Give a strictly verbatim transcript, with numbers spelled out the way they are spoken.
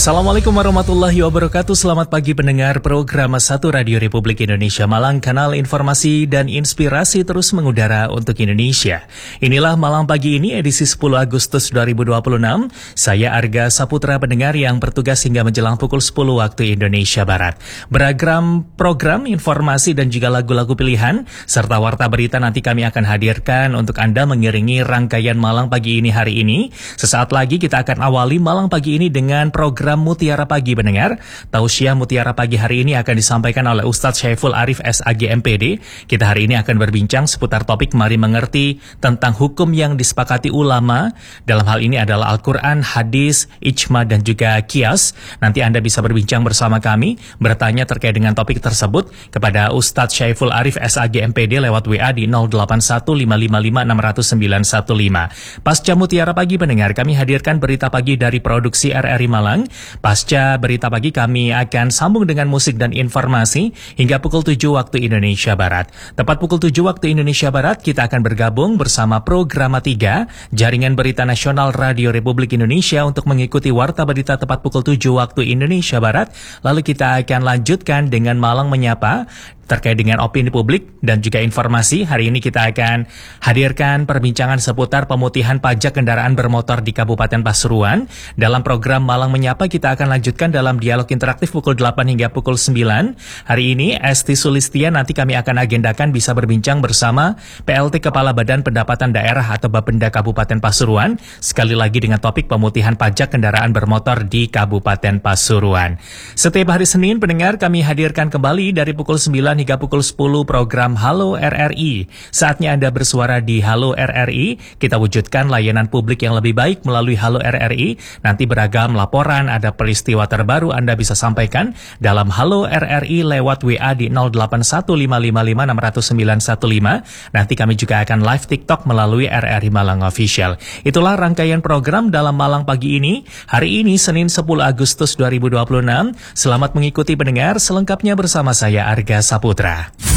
Assalamualaikum warahmatullahi wabarakatuh. Selamat pagi pendengar program satu Radio Republik Indonesia Malang. Kanal informasi dan inspirasi terus mengudara untuk Indonesia. Inilah Malang Pagi ini edisi sepuluh Agustus dua ribu dua puluh enam. Saya Arga Saputra, pendengar yang bertugas hingga menjelang pukul sepuluh waktu Indonesia Barat. Beragam program, informasi dan juga lagu-lagu pilihan serta warta berita nanti kami akan hadirkan untuk Anda mengiringi rangkaian Malang Pagi ini hari ini. Sesaat lagi kita akan awali Malang Pagi ini dengan program Mutiara Pagi, pendengar. Tausiah Mutiara Pagi hari ini akan disampaikan oleh Ustadz Syaiful Arif S A G M P D. Kita hari ini akan berbincang seputar topik Mari Mengerti tentang hukum yang disepakati ulama. Dalam hal ini adalah Al-Quran, hadis, ijma dan juga qiyas. Nanti Anda bisa berbincang bersama kami, bertanya terkait dengan topik tersebut kepada Ustadz Syaiful Arif S A G M P D lewat W A di nol delapan satu lima lima lima enam nol sembilan satu lima. Pasca Mutiara Pagi, pendengar, kami hadirkan berita pagi dari produksi R R I Malang. Pasca berita pagi kami akan sambung dengan musik dan informasi hingga pukul tujuh waktu Indonesia Barat. Tepat pukul tujuh waktu Indonesia Barat kita akan bergabung bersama Programa tiga Jaringan Berita Nasional Radio Republik Indonesia untuk mengikuti warta berita tepat pukul tujuh waktu Indonesia Barat. Lalu kita akan lanjutkan dengan Malang Menyapa terkait dengan opini publik dan juga informasi. Hari ini kita akan hadirkan perbincangan seputar pemutihan pajak kendaraan bermotor di Kabupaten Pasuruan. Dalam program Malang Menyapa kita akan lanjutkan dalam dialog interaktif pukul delapan hingga pukul sembilan. Hari ini Esti Sulistia nanti kami akan agendakan bisa berbincang bersama P L T Kepala Badan Pendapatan Daerah atau Bapenda Kabupaten Pasuruan. Sekali lagi dengan topik pemutihan pajak kendaraan bermotor di Kabupaten Pasuruan. Setiap hari Senin, pendengar, kami hadirkan kembali dari pukul sembilan hingga pukul sepuluh program Halo R R I. Saatnya Anda bersuara di Halo R R I. Kita wujudkan layanan publik yang lebih baik melalui Halo R R I. Nanti beragam laporan, ada peristiwa terbaru Anda bisa sampaikan dalam Halo R R I lewat W A di nol delapan satu lima lima lima enam nol sembilan satu lima. Nanti kami juga akan live TikTok melalui R R I Malang Official. Itulah rangkaian program dalam Malang Pagi ini. Hari ini Senin sepuluh Agustus dua ribu dua puluh enam. Selamat mengikuti, pendengar, selengkapnya bersama saya Arga Saputra.